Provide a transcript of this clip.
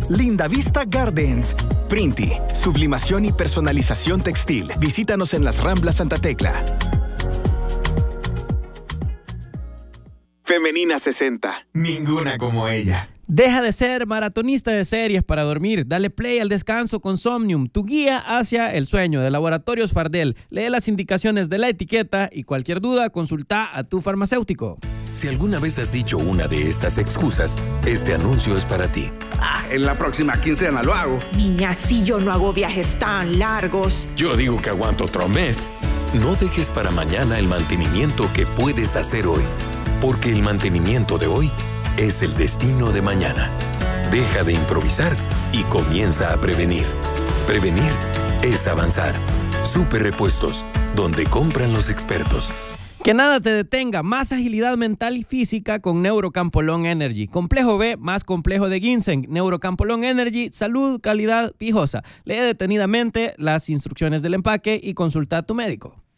Linda Vista Gardens. Printi, sublimación y personalización textil. Visítanos en las Ramblas Santa Tecla. Femenina 60. Ninguna como ella. Deja de ser maratonista de series para dormir. Dale play al descanso con Somnium, tu guía hacia el sueño, de Laboratorios Fardel. Lee las indicaciones de la etiqueta y cualquier duda consulta a tu farmacéutico. Si alguna vez has dicho una de estas excusas, este anuncio es para ti. En la próxima quincena lo hago. Niña, si yo no hago viajes tan largos. Yo digo que aguanto otro mes. No dejes para mañana el mantenimiento que puedes hacer hoy, porque el mantenimiento de hoy es el destino de mañana. Deja de improvisar y comienza a prevenir. Prevenir es avanzar. Super Repuestos, donde compran los expertos. Que nada te detenga, más agilidad mental y física con Neurocampolón Energy. Complejo B más complejo de ginseng. Neurocampolón Energy, salud, calidad, pijosa. Lee detenidamente las instrucciones del empaque y consulta a tu médico.